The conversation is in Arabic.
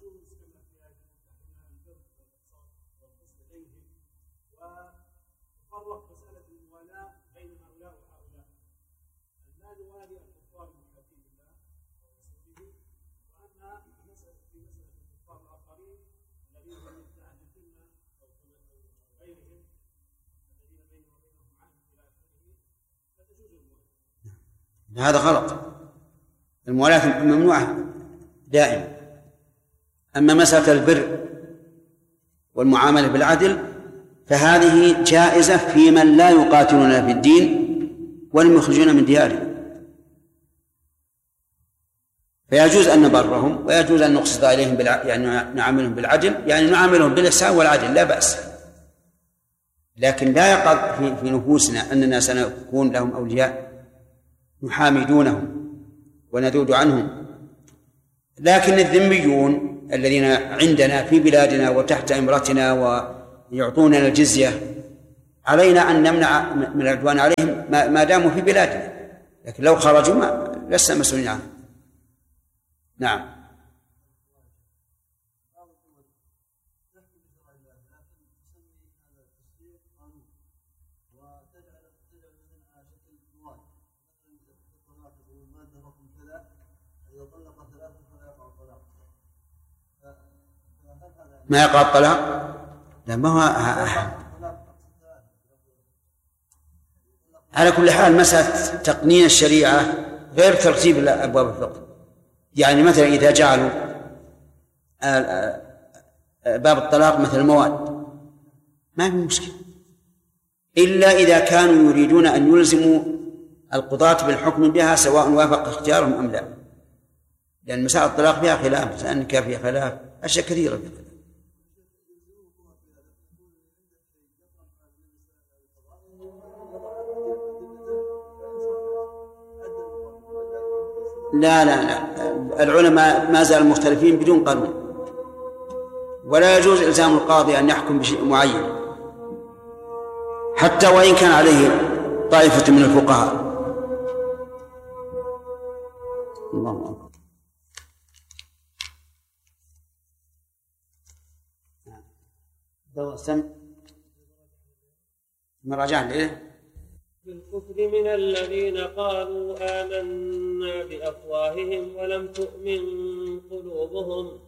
وفرق مسألة الموالاة بين هؤلاء وهؤلاء، لا نوالي الكفار المحبين لله ورسوله، وأما في مسألة الكفار الآخرين الذين هم مثل أهل الذمة أو غيرهم الذين بينهم وبينهم عهد إلى آخره فتجوز الموالاة. هذا غلط، الموالاة ممنوعة دائما. أما مسألة البر والمعاملة بالعدل فهذه جائزة في من لا يقاتلون في الدين ولم يخرجون من ديارهم، فيجوز أن نبرهم ويجوز أن نقصد عليهم يعني نعاملهم بالعدل، يعني نعاملهم بالإحسان والعدل لا بأس، لكن لا يقع في نفوسنا أننا سنكون لهم أولياء نحامي دونهم وندود عنهم. لكن الذميون الذين عندنا في بلادنا وتحت إمرتنا ويعطوننا الجزية علينا أن نمنع من العدوان عليهم ما داموا في بلادنا، لكن لو خرجوا لسنا مسؤولين عنهم. نعم. ما يقع الطلاق؟ لا، ما هو على كل حال مسألة تقنين الشريعة غير ترتيب أبواب الفقه. يعني مثلا إذا جعلوا باب الطلاق مثل المواد ما في مشكلة، إلا إذا كانوا يريدون أن يلزموا القضاة بالحكم بها سواء وافق اختيارهم أم لا، لأن مسائل الطلاق فيها خلاف، مسائل النكاح فيها خلاف، أشياء كثيرة. لا لا لا، العلماء ما زالوا مختلفين بدون قانون، ولا يجوز إلزام القاضي أن يحكم بشيء معين حتى وإن كان عليه طائفة من الفقهاء. الله أكبر. مراجعة لإيه؟ بالكفر من الذين قالوا آمنا بأفواههم ولم تؤمن قلوبهم